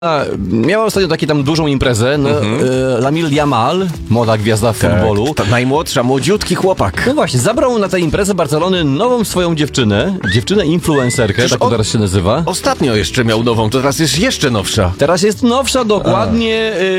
Miała ostatnio taką tam dużą imprezę. Lamine Yamal, młoda gwiazda futbolu. Ta najmłodsza, młodziutki chłopak. No właśnie, zabrał na tę imprezę Barcelony nową swoją dziewczynę influencerkę, tak to teraz się nazywa. Ostatnio jeszcze miał nową, to teraz jest jeszcze nowsza. Teraz jest nowsza, dokładnie